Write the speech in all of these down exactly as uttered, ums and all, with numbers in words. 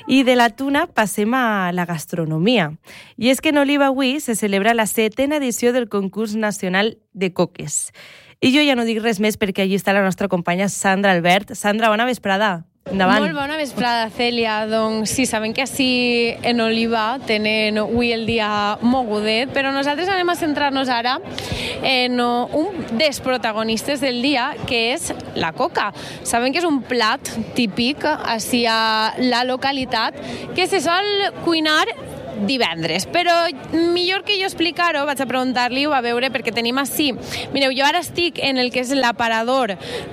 I de la tuna passem a la gastronomia. I és que en Oliva avui se celebra la setena edició del concurs nacional de coques. I jo ja no dic res més perquè allí està la nostra companya Sandra Albert. Sandra, bona vesprada. Endavant. Molt bona vesprada, Cèlia. Doncs sí, sabem que així en Oliva tenen avui el dia mogudet, però nosaltres anem a centrar-nos ara en un dels protagonistes del dia, que és la coca. Sabem que és un plat típic així a la localitat que se sol cuinar divendres, però millor que jo explicar-ho, vaig a preguntar-li-ho a veure, perquè tenim així. Mireu, jo ara estic en el que és l'aparador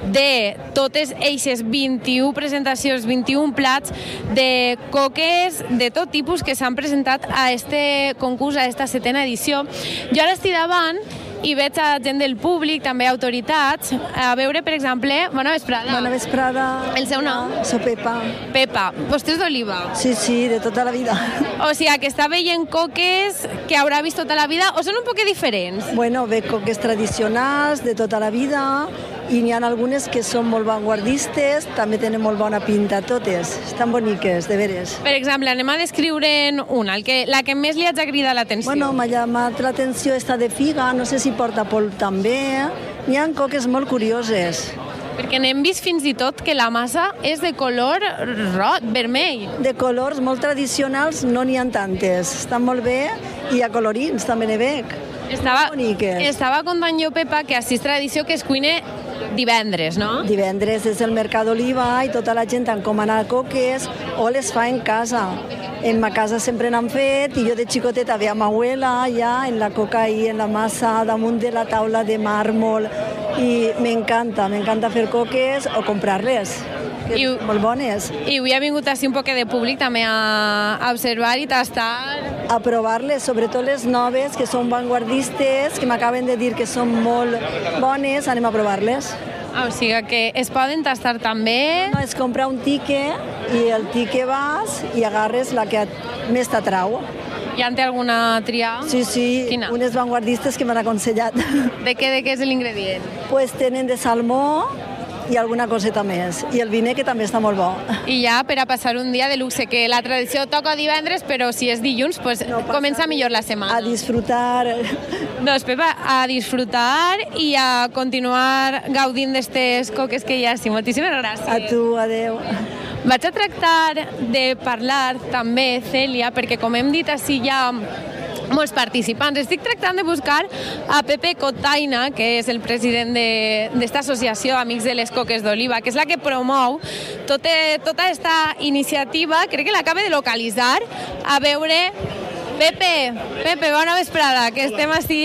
de totes eixes vint-i-u presentacions, vint-i-un plats de coques de tot tipus que s'han presentat a este concurs, a esta setena edició. Jo ara estic davant i veig a gent del públic, també autoritats, a veure, per exemple, bona vesprada. Bona vesprada. El seu nom? Soc Pepa. Pepa. Vostè és d'Oliva? Sí, sí, de tota la vida. O sigui, que està veient coques que haurà vist tota la vida, o són un poc diferents? Bueno, veig coques tradicionals de tota la vida i n'hi ha algunes que són molt vanguardistes, també tenen molt bona pinta, totes. Estan boniques, de veres. Per exemple, anem a descriure'n una, el que, la que més li ha cridat l'atenció. Bueno, m'ha llamat l'atenció esta de figa, no sé si porta polp també. N'hi ha coques molt curioses. Perquè n'hem vist fins i tot que la massa és de color roig, vermell. De colors molt tradicionals no n'hi ha tantes. Estan molt bé i a colorins també n'hi veig. Estava, estava contant jo, Pepa, que així és tradició que es cuine divendres, no? Divendres és el Mercat d'Oliva i tota la gent encomana coques o les fa en casa. En ma casa sempre n'han fet i jo de xicoteta veia ma abuela ja en la coca i en la massa damunt de la taula de màrmol i m'encanta, m'encanta fer coques o comprar-les. I, molt bones. I avui ha vingut així un poc de públic també a, a observar i tastar. A provar-les, sobretot les noves, que són vanguardistes, que m'acaben de dir que són molt bones, anem a provar-les. Ah, o sigui que es poden tastar també. No, es compra un tiquet i el tiquet vas i agarres la que més t'atrau. Ja en té alguna triar? Sí, sí, quina? Unes vanguardistes que m'han aconsellat. De què, de què és l'ingredient? Pues tenen de salmó i alguna coseta més. I el viner, que també està molt bo. I ja per a passar un dia de luxe, que la tradició toca divendres, però si és dilluns, pues no comença millor la setmana. A disfrutar. Doncs, Pepa, a disfrutar i a continuar gaudint d'estes coques que hi ha. Sí, moltíssimes gràcies. A tu, adeu. Vaig a tractar de parlar també, Cèlia, perquè com hem dit així ja molts participants. Estic tractant de buscar a Pepe Cotaina, que és el president d'esta associació Amics de les Coques d'Oliva, que és la que promou tota, tota aquesta iniciativa. Crec que l'acaba de localitzar. A veure... Pepe, Pepe, bona vesprada, que estem així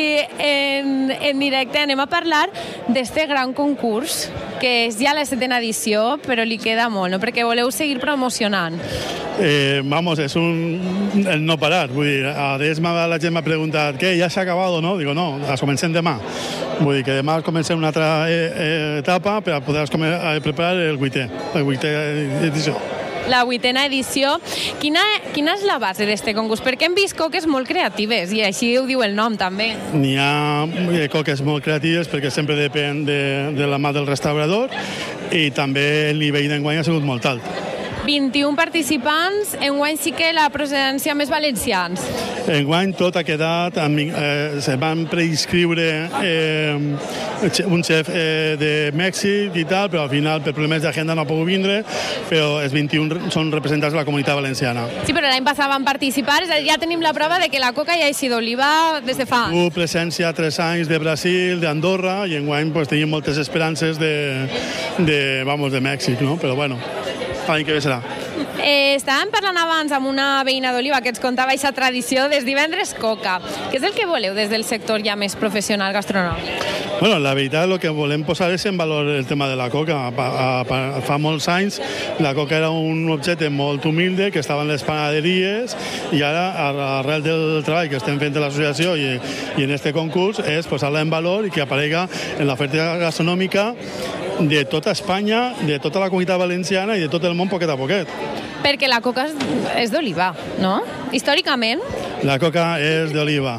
en, en directe. Anem a parlar d'este gran concurs, que és ja la setena edició, però li queda molt, no? Perquè voleu seguir promocionant. Eh, vamos, es un el no parar. Vull dir, a vegades la gent m'ha preguntat què, ja s'ha acabat, no? Digo, no, la comencem demà. Vull dir que demà comencem una altra eh, etapa per a poder preparar el vuitè, el vuitè edició. La vuitena edició. Quina, quina és la base d'este concurs? Perquè hem vist coques molt creatives, i així ho diu el nom, també. N'hi ha coques molt creatives perquè sempre depèn de, de la mà del restaurador i també el nivell d'enguany ha sigut molt alt. vint-i-un participants, enguany sí que la procedència més valencians. Enguany tot ha quedat, eh, se van preinscriure eh, un xef eh, de Mèxic i tal, però al final per problemes d'agenda no ha pogut vindre, però els vint-i-un són representants de la comunitat valenciana. Sí, però l'any passat van participar, ja tenim la prova de que la coca ja ha sigut d'Oliva des de fa. Tu presència tres anys de Brasil, d'Andorra, i enguany pues, tenim moltes esperances de, de, vamos, de Mèxic, no? Però bueno, l'any que ve serà. Eh, estàvem parlant abans amb una veïna d'Oliva que ens contava aquesta tradició des divendres coca. Què és el que voleu des del sector ja més professional gastronòmic? Bueno, la veritat, el que volem posar és en valor el tema de la coca. Fa molts anys la coca era un objecte molt humilde que estava en les panaderies i ara, arrel del treball que estem fent a l'associació i, i en este concurs, és posar-la en valor i que aparega en l'oferta gastronòmica de tota Espanya, de tota la comunitat valenciana i de tot el món poquet a poquet. Perquè la coca és d'Oliva, no? Històricament. La coca és d'Oliva.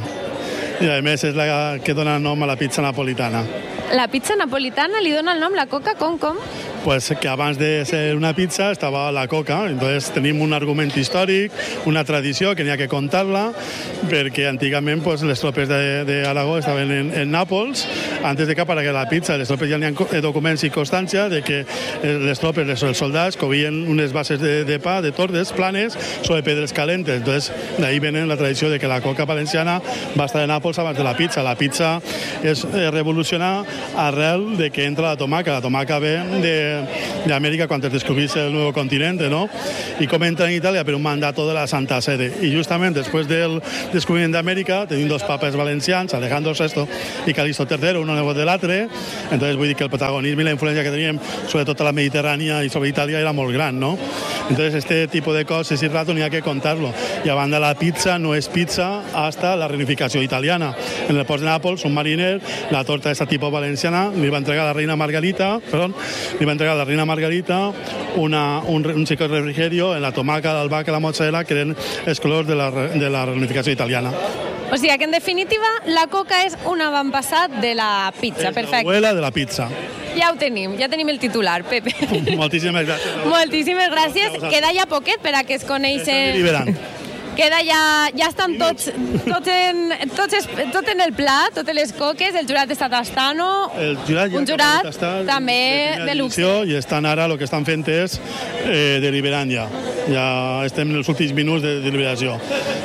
I a més és la que dona nom a la pizza napolitana. La pizza napolitana li dona el nom la coca com, com? pues, que abans de ser una pizza estava la coca. Entonces tenim un argument històric, una tradició que n'hi ha que contar-la, perquè antigament pues, les tropes d'Aragó estaven en, en Nàpols, antes de que aparegués la pizza. Les tropes ja n'hi ha documents i constància de que les tropes, els soldats, covien unes bases de, de pa, de tordes planes, sobre pedres calentes. Entonces, d'ahí venen la tradició de que la coca valenciana va estar a Nàpols abans de la pizza. La pizza és revolucionar arrel de que entra la tomaca. La tomaca ve d'Amèrica quan es descobrís el nou continent, ¿no? I com entra en Itàlia per un mandato de la Santa Sede. I justament després del descobriment d'Amèrica tenim dos papes valencians, Alejandro sexto i Calixto tercero, uno nebot de l'altre. Entonces vull dir que el protagonisme i la influència que teníem sobre tota la Mediterrània i sobre Itàlia era molt gran, ¿no? Entonces este tipo de coses i rato n'hi ha que contar-lo. I a banda la pizza no és pizza hasta la reunificació italiana. En el port de Nàpols, un mariner, la torta de esta tipo valenciana, li va entregar a la reina Margarita, perdón, li va entregar a la reina Margarita una, un, un xico de refrigerio en la tomaca, l'albahaca i la mozzarella, que eren els colors de la, de la reunificació italiana. O sigui que, en definitiva, la coca és un avantpassat de la pizza. És perfecte. l'abuela de la pizza. Ja ho tenim, ja tenim el titular, Pepe. Moltíssimes gràcies. Moltíssimes gràcies. Queda ja poquet per a que es coneixen... Liberant. Queda ja, ja estan tots, tots, en, tots es, tot en el plat, totes les coques, el jurat està tastant-ho, El jurat ja un jurat tastar també de, de luxe. I estan ara, el que estan fent és eh, deliberant ja. Ja estem en els últims minuts de deliberació.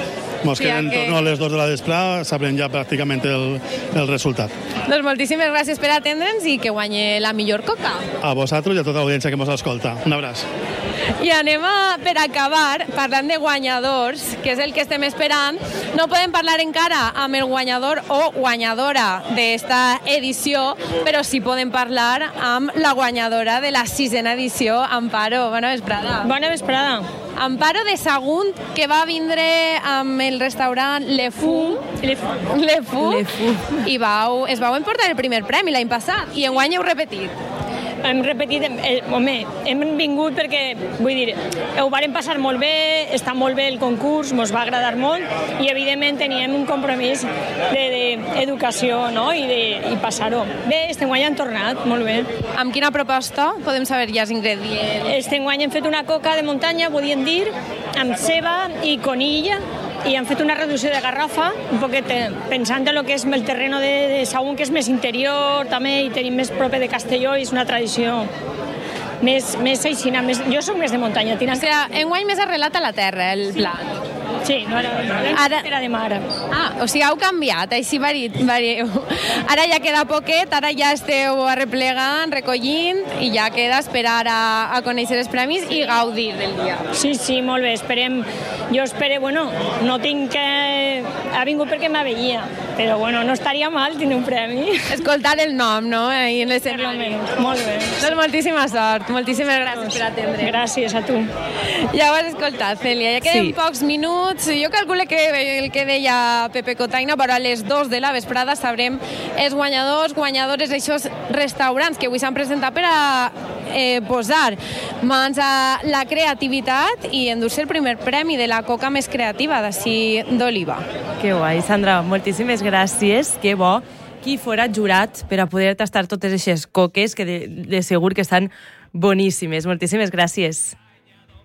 Mos Sí, queden que- torno a les dos de la vesprada, sabrem ja pràcticament el, el resultat. Doncs moltíssimes gràcies per atendre'ns i que guanyi la millor coca. A vosaltres i a tota l'audiència que mos escolta. Un abraç. I anem a, per acabar, parlant de guanyadors, que és el que estem esperant. No podem parlar encara amb el guanyador o guanyadora d'esta edició, però sí podem parlar amb la guanyadora de la sisena edició, Amparo. Bona vesprada. Bona vesprada. Amparo de Sagunt, que va vindre amb el restaurant Le Fou, Le Fou, Le Fou, Le Fou. i vau, es vau emportar el primer premi l'any passat, i enguany heu repetit. Hem repetit, eh, home, hem vingut perquè, vull dir, ho vàrem passar molt bé, està molt bé el concurs, ens va agradar molt i, evidentment, teníem un compromís d'educació, de, no?, i, de, i passar-ho. Bé, este any han tornat, molt bé. Amb quina proposta? Podem saber ja els ingredients. Este any hem fet una coca de muntanya, podíem dir, amb ceba i conilla, i han fet una reducció de garrafa, un poquet pensant en el que és el terreno de, de Sagunt, que és més interior també, i tenim més proper de Castelló, i és una tradició més, més aixina. Més, jo soc més de muntanya, O tirant. sigui, enguany més arrelat a la terra, el plat. Sí, no era, Ara- era de mar. Ah, o sigui, heu canviat, així vari, varieu. Ara ja queda poquet, ara ja esteu arreplegant, recollint, i ja queda esperar a, a conèixer els premis i gaudir del dia. Sí, sí, molt bé, esperem. Jo espero, bueno, no tinc que... Ha vingut perquè m'aveia, però bueno, no estaria mal tenir un premi. Escoltar el nom, no?, ahí en Per lo l'escenari. menys, molt bé. Doncs moltíssima sort, moltíssimes gràcies per atendre. Gràcies a tu. Ja ho has escoltat, Cèlia, ja queden Sí. pocs minuts. Jo calculo que el que deia Pepe Cotaina, però a les dos de la vesprada sabrem els guanyadors, guanyadores d'aixòs restaurants que avui s'han presentat per a eh, posar mans a la creativitat i endur-se el primer premi de la coca més creativa d'ací d'Oliva. Que guai, Sandra, moltíssimes gràcies. Que bo qui fora jurat per a poder tastar totes aquestes coques que de, de segur que estan boníssimes. Moltíssimes gràcies.